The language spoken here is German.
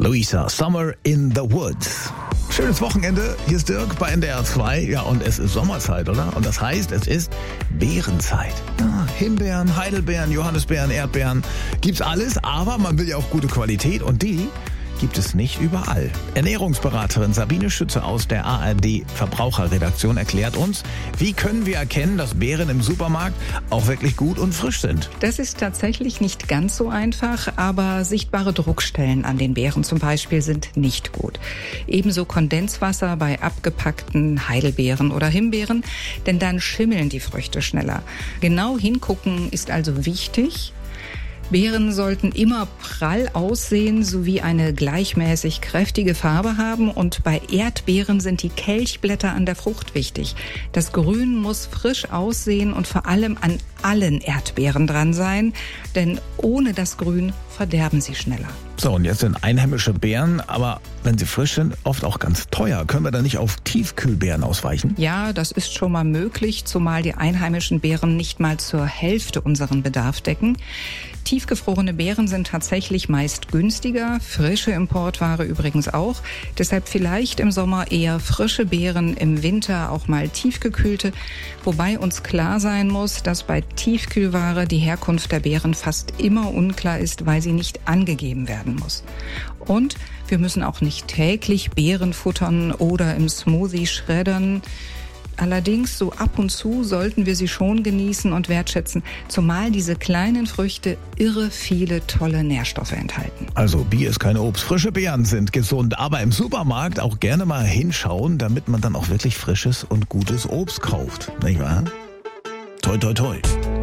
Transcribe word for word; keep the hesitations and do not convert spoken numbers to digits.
Luisa, Summer in the Woods. Schönes Wochenende, hier ist Dirk bei N D R zwei. Ja, und es ist Sommerzeit, oder? Und das heißt, es ist Beerenzeit. Ja, Himbeeren, Heidelbeeren, Johannisbeeren, Erdbeeren, gibt's alles, aber man will ja auch gute Qualität und die gibt es nicht überall. Ernährungsberaterin Sabine Schütze aus der A R D Verbraucherredaktion erklärt uns, wie können wir erkennen, dass Beeren im Supermarkt auch wirklich gut und frisch sind. Das ist tatsächlich nicht ganz so einfach, aber sichtbare Druckstellen an den Beeren zum Beispiel sind nicht gut. Ebenso Kondenswasser bei abgepackten Heidelbeeren oder Himbeeren, denn dann schimmeln die Früchte schneller. Genau hingucken ist also wichtig. Beeren sollten immer prall aussehen sowie eine gleichmäßig kräftige Farbe haben und bei Erdbeeren sind die Kelchblätter an der Frucht wichtig. Das Grün muss frisch aussehen und vor allem an allen Erdbeeren dran sein, denn ohne das Grün verderben sie schneller. So, und jetzt sind einheimische Beeren, aber wenn sie frisch sind, oft auch ganz teuer. Können wir da nicht auf Tiefkühlbeeren ausweichen? Ja, das ist schon mal möglich, zumal die einheimischen Beeren nicht mal zur Hälfte unseren Bedarf decken. Tiefgefrorene Beeren sind tatsächlich meist günstiger, frische Importware übrigens auch. Deshalb vielleicht im Sommer eher frische Beeren, im Winter auch mal tiefgekühlte. Wobei uns klar sein muss, dass bei Tiefkühlware die Herkunft der Beeren fast immer unklar ist, weil sie nicht angegeben werden muss. Und wir müssen auch nicht täglich Beeren futtern oder im Smoothie schreddern. Allerdings, so ab und zu sollten wir sie schon genießen und wertschätzen, zumal diese kleinen Früchte irre viele tolle Nährstoffe enthalten. Also Bier ist kein Obst, frische Beeren sind gesund, aber im Supermarkt auch gerne mal hinschauen, damit man dann auch wirklich frisches und gutes Obst kauft, nicht wahr? Toi, toi, toi.